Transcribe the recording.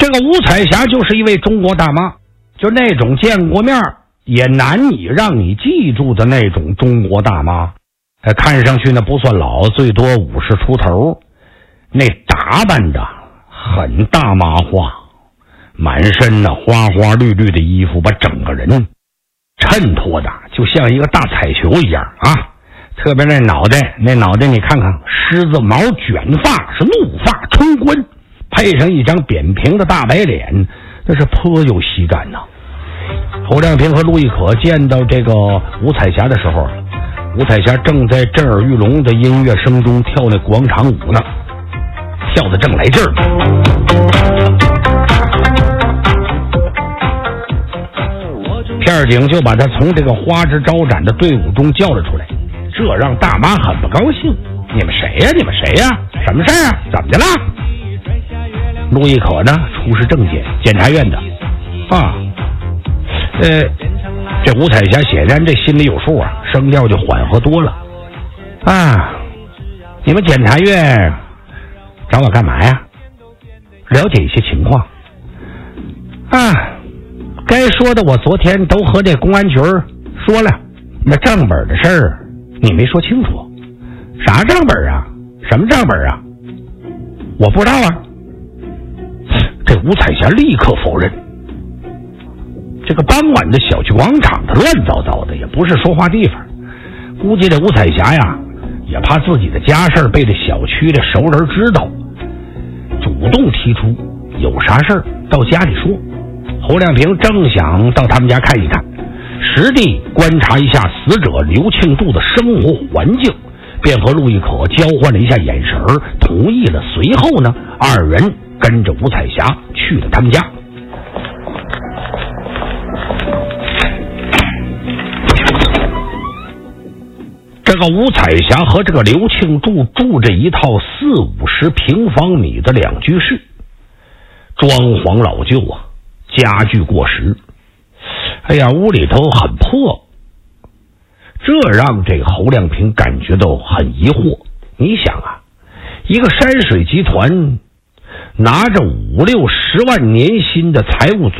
这个吴彩霞就是一位中国大妈，就那种见过面也难以让你记住的那种中国大妈。看上去呢不算老，最多50出头，那打扮的很大妈化，满身呢花花绿绿的衣服，把整个人衬托的就像一个大彩球一样啊！特别那脑袋你看看，狮子毛卷发是怒发冲冠，配上一张扁平的大白脸，那是颇有喜感呐。侯亮平和陆亦可见到这个吴彩霞的时候，吴彩霞正在震耳欲聋的音乐声中跳那广场舞呢，跳得正来劲儿。片警就把他从这个花枝招展的队伍中叫了出来，这让大妈很不高兴。你们谁呀？什么事啊？怎么的了？陆亦可呢出示证件，检察院的啊。这吴彩霞显然这心里有数啊，声调就缓和多了啊。你们检察院找我干嘛呀？了解一些情况啊。该说的我昨天都和这公安局说了，那账本的事儿你没说清楚。啥账本啊？什么账本啊？我不知道啊。这吴彩霞立刻否认。这个傍晚的小区广场的乱糟糟的，也不是说话地方。估计这吴彩霞呀，也怕自己的家事被这小区的熟人知道，主动提出有啥事到家里说。侯亮平正想到他们家看一看，实地观察一下死者刘庆柱的生活环境，便和陆亦可交换了一下眼神，同意了。随后呢，二人跟着吴彩霞去了他们家。这个吴彩霞和这个刘庆柱住着一套40-50平方米的两居室，装潢老旧啊，家具过时，哎呀，屋里头很破，这让这个侯亮平感觉到很疑惑。你想啊，一个山水集团拿着50-60万年薪的财务